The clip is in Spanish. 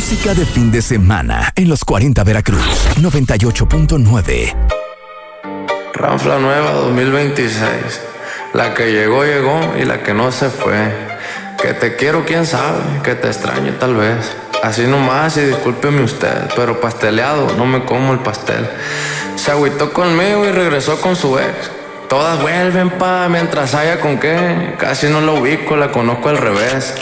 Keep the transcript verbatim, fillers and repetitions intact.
Música de fin de semana en los cuarenta Veracruz, noventa y ocho punto nueve. Ranfla nueva dos mil veintiséis. La que llegó, llegó y la que no se fue. Que te quiero, quién sabe, que te extraño tal vez. Así nomás y discúlpeme usted, pero pasteleado, no me como el pastel. Se agüitó conmigo y regresó con su ex. Todas vuelven pa' mientras haya con qué. Casi no la ubico, la conozco al revés.